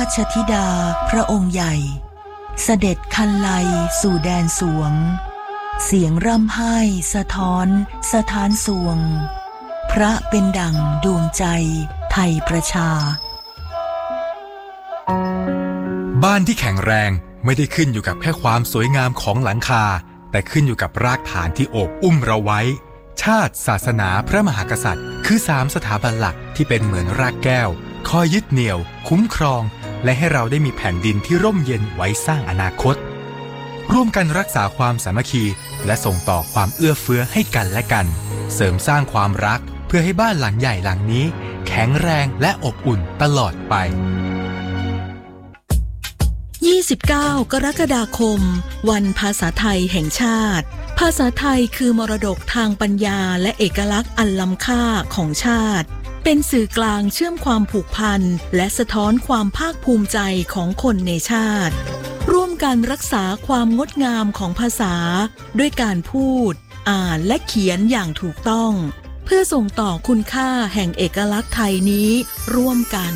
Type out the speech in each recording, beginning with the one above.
ชธิดาพระองค์ใหญ่เสด็จคันไลสู่แดนสวงเสียงร่ำไห้สะท้อนสถานสวงพระเป็นดั่งดวงใจไทยประชาบ้านที่แข็งแรงไม่ได้ขึ้นอยู่กับแค่ความสวยงามของหลังคาแต่ขึ้นอยู่กับรากฐานที่โอบอุ้มเราไว้ชาติศาสนาพระมหากษัตริย์คือ3สถาบันหลักที่เป็นเหมือนรากแก้วคอยยึดเหนี่ยวคุ้มครองและให้เราได้มีแผ่นดินที่ร่มเย็นไว้สร้างอนาคตร่วมกันรักษาความสามัคคีและส่งต่อความเอื้อเฟื้อให้กันและกันเสริมสร้างความรักเพื่อให้บ้านหลังใหญ่หลังนี้แข็งแรงและอบอุ่นตลอดไป 29 กรกฎาคมวันภาษาไทยแห่งชาติภาษาไทยคือมรดกทางปัญญาและเอกลักษณ์อันล้ำค่าของชาติเป็นสื่อกลางเชื่อมความผูกพันและสะท้อนความภาคภูมิใจของคนในชาติร่วมกันรักษาความงดงามของภาษาด้วยการพูดอ่านและเขียนอย่างถูกต้องเพื่อส่งต่อคุณค่าแห่งเอกลักษณ์ไทยนี้ร่วมกัน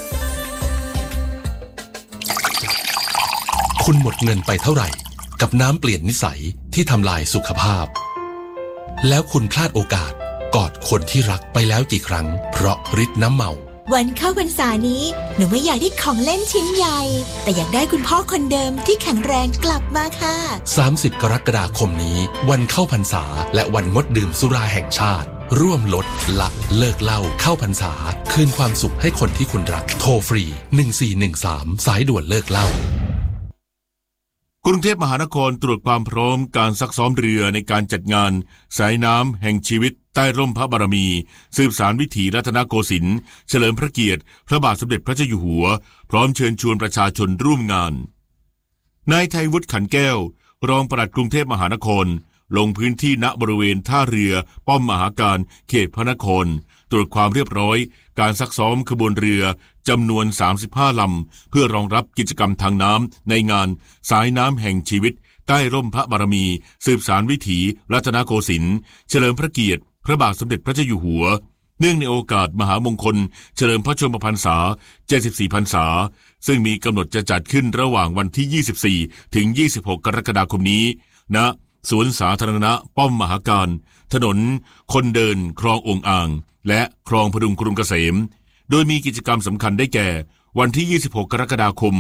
คุณหมดเงินไปเท่าไหร่กับน้ำเปลี่ยนนิสัยที่ทำลายสุขภาพแล้วคุณพลาดโอกาสกอดคนที่รักไปแล้วกี่ครั้งเพราะฤทธิ์น้ำเมาวันเข้าพรรษานี้หนูไม่อยากได้ของเล่นชิ้นใหญ่แต่อยากได้คุณพ่อคนเดิมที่แข็งแรงกลับมาค่ะ 30 กรกฎาคมนี้วันเข้าพรรษาและวันงดดื่มสุราแห่งชาติร่วมลดละเลิกเหล้าเข้าพรรษาคืนความสุขให้คนที่คุณรักโทรฟรี1413สายด่วนเลิกเหล้ากรุงเทพมหานครตรวจความพร้อมการซักซ้อมเรือในการจัดงานสายน้ำแห่งชีวิตใต้ร่มพระบารมีสืบสานวิถีรัตนโกสินทร์เฉลิมพระเกียรติพระบาทสมเด็จพระเจ้าอยู่หัวพร้อมเชิญชวนประชาชนร่วมงานนายไทยวุฒิขันแก้วรองปลัดกรุงเทพมหานครลงพื้นที่ณบริเวณท่าเรือป้อมมหาการเขตพระนครตรวจความเรียบร้อยการซักซ้อมขบวนเรือจำนวน35ลำเพื่อรองรับกิจกรรมทางน้ำในงานสายน้ำแห่งชีวิตใต้ร่มพระบารมีสืบสานวิถีรัตนโกสินทร์เฉลิมพระเกียรติพระบาทสมเด็จพระเจ้าอยู่หัวเนื่องในโอกาสมหามงคลเฉลิมพระชนมพรรษา74พรรษาซึ่งมีกำหนดจะจัดขึ้นระหว่างวันที่24ถึง26กรกฎาคมนี้ณสวนสาธารณะป้อมมหาการถนนคนเดินคลององอ่างและคลองพดุงกรุงเกษมโดยมีกิจกรรมสำคัญได้แก่วันที่26กรกฎาคม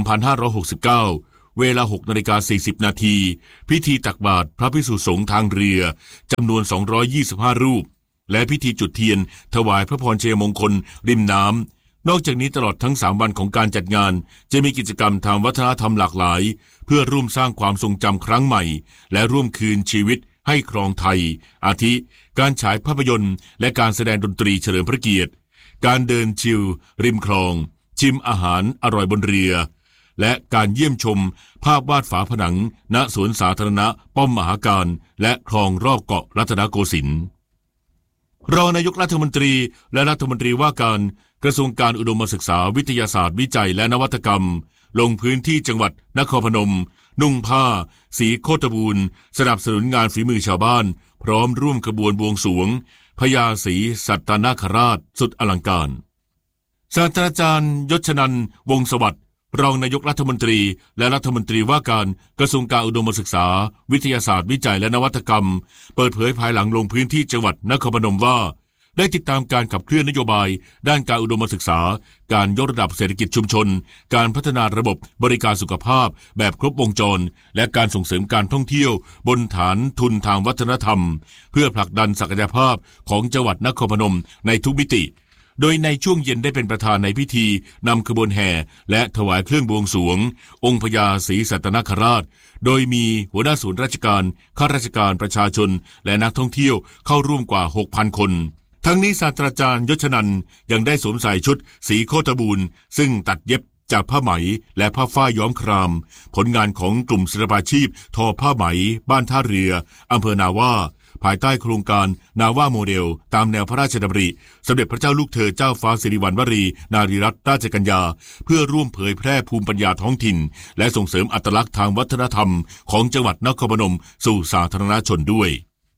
2569เวลา 6:40 น.พิธีตักบาตรพระภิกษุสงฆ์ทางเรือจำนวน225รูปและพิธีจุดเทียนถวายพระพรชัยมงคลริมน้ำนอกจากนี้ตลอดทั้ง3วันของการจัดงานจะมีกิจกรรมทางวัฒนธรรมหลากหลายเพื่อร่วมสร้างความทรงจำครั้งใหม่และร่วมคืนชีวิตให้ครองไทยอาทิการฉายภาพยนตร์และการแสดงดนตรีเฉลิมพระเกียรติการเดินชิลริมคลองชิมอาหารอร่อยบนเรือและการเยี่ยมชมภาพวาดฝาผนังณสวนสาธารณะป้อมมหาการและคลองรอบเกาะรัตนโกสินทร์รองนายกรัฐมนตรีและรัฐมนตรีว่าการกระทรวงการอุดมศึกษาวิทยาศาสตร์วิจัยและนวัตกรรมลงพื้นที่จังหวัดนครพนมนุ่งผ้าสีโคตบูรณ์สนับสนุนงานฝีมือชาวบ้านพร้อมร่วมขบวนบวงสรวงพญาศรีสัตนาคราชสุดอลังการศาสตราจารย์ยศนันท์วงศ์สวัสดิ์รองนายกรัฐมนตรีและรัฐมนตรีว่าการกระทรวงการอุดมศึกษาวิทยาศาสตร์วิจัยและนวัตกรรมเปิดเผยภายหลังลงพื้นที่จังหวัดนครพนมว่าได้ติดตามการขับเคลื่อนนโยบายด้านการอุดมศึกษาการยกระดับเศรษฐกิจชุมชนการพัฒนาระบบบริการสุขภาพแบบครบวงจรและการส่งเสริมการท่องเที่ยวบนฐานทุนทางวัฒนธรรมเพื่อผลักดันศักยภาพของจังหวัดนครพนมในทุกมิติโดยในช่วงเย็นได้เป็นประธานในพิธีนำขบวนแห่และถวายเครื่องบวงสรวงองค์พญาศรีสัตนคราชโดยมีหัวหน้าส่วนราชการข้าราชการประชาชนและนักท่องเที่ยวเข้าร่วมกว่า 6,000 คนทั้งนี้ศาสตราจารย์ยศนันท์ยังได้สวมใส่ชุดสีโคตบูรณ์ซึ่งตัดเย็บจากผ้าไหมและผ้าฝ้ายย้อมครามผลงานของกลุ่มศิลปาชีพทอผ้าไหมบ้านท่าเรืออำเภอนาว่าภายใต้โครงการนาว่าโมเดลตามแนวพระราชดำริสมเด็จพระเจ้าลูกเธอเจ้าฟ้าสิริวัณวรีนารีรัตนราชกัญญาเพื่อร่วมเผยแพร่ภูมิปัญญาท้องถิ่นและส่งเสริมอัตลักษณ์ทางวัฒนธรรมของจังหวัดนครพนมสู่สาธารณชนด้วย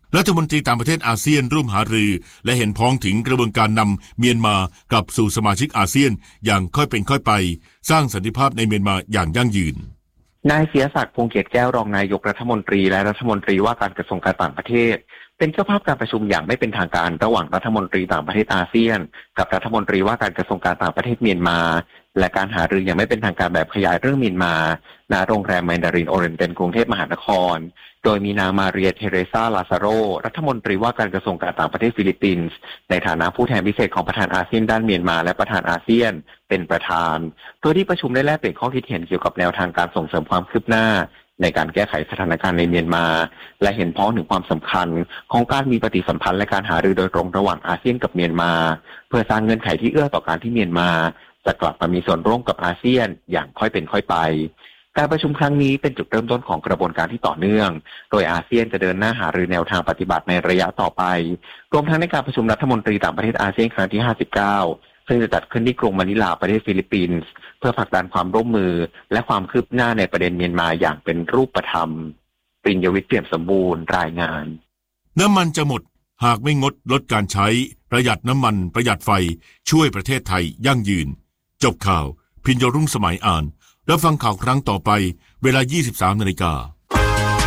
รัฐมนตรีต่างประเทศอาเซียนร่วมหารือและเห็นพ้องถึงกระบวนการนำเมียนมากลับสู่สมาชิกอาเซียนอย่างค่อยเป็นค่อยไปสร้างสันติภาพในเมียนมาอย่างยั่งยืนนายเสียศักดิ์พงษ์เกียรติแก้วรองนายกรัฐมนตรีและรัฐมนตรีว่าการกระทรวงการต่างประเทศเป็นเจ้าภาพการประชุมอย่างไม่เป็นทางการระหว่างรัฐมนตรีต่างประเทศอาเซียนกับรัฐมนตรีว่าการกระทรวงการต่างประเทศเมียนมาและการหารืออย่างไม่เป็นทางการแบบขยายเรื่องเมียนมาณโรงแรมแมนดารินโอเรนเตนกรุงเทพมหานครโดยมีนางมาเรียเทเรซาลาซาโรรัฐมนตรีว่าการกระทรวงการต่างประเทศฟิลิปปินส์ในฐานะผู้แทนพิเศษของประธานอาเซียนด้านเมียนมาและประธานอาเซียนเป็นประธานโดยที่ประชุมได้แลกเปลี่ยนข้อคิดเห็นเกี่ยวกับแนวทางการส่งเสริมความคืบหน้าในการแก้ไขสถานการณ์ในเมียนมาและเห็นพ้องถึงความสำคัญของการมีปฏิสัมพันธ์และการหารือโดยตรงระหว่างอาเซียนกับเมียนมาเพื่อสร้างเงื่อนไขที่เอื้อต่อการที่เมียนมาจะกลับมามีส่วนร่วมกับอาเซียนอย่างค่อยเป็นค่อยไปการประชุมครั้งนี้เป็นจุดเริ่มต้นของกระบวนการที่ต่อเนื่องโดยอาเซียนจะเดินหน้าหารือแนวทางปฏิบัติในระยะต่อไปรวมทั้งในการประชุมรัฐมนตรีต่างประเทศอาเซียนครั้งที่59ซึ่งจะจัดขึ้นที่กรุงมะนิลาประเทศฟิลิปปินส์เพื่อผลักดันความร่วมมือและความคืบหน้าในประเด็นเมียนมาอย่างเป็นรูปธรรมปริญญวิทย์เปี่ยมสมบูรณ์รายงานน้ำมันจะหมดหากไม่งดลดการใช้ประหยัดน้ำมันประหยัดไฟช่วยประเทศไทยยั่งยืนจบข่าวพิญญรุ่งสมัยอ่านแล้วฟังข่าวครั้งต่อไปเวลา 23 นาฬิกา